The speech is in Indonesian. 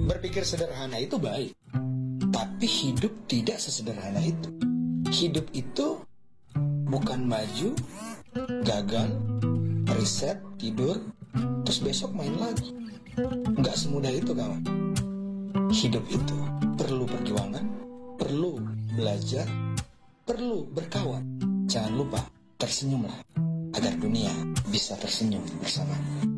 Berpikir sederhana itu baik, tapi hidup tidak sesederhana itu. Hidup itu bukan maju, gagal, riset, tidur, terus besok main lagi. Nggak semudah itu, kawan. Hidup itu perlu perjuangan, perlu belajar, perlu berkawan. Jangan lupa tersenyumlah agar dunia bisa tersenyum bersama.